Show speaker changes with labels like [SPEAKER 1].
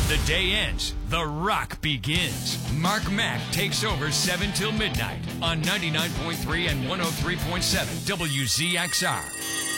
[SPEAKER 1] The day ends. The rock begins. Mark Mack takes over 7 till midnight on 99.3 and 103.7 WZXR.